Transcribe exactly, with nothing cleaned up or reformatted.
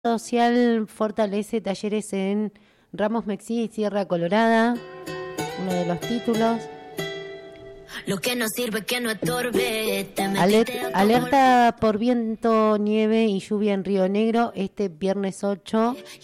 Social fortalece talleres en Ramos Mexía y Sierra Colorada, uno de los títulos. Lo que no sirve que no estorbe. Aler- alerta por viento, nieve y lluvia en Río Negro este viernes ocho.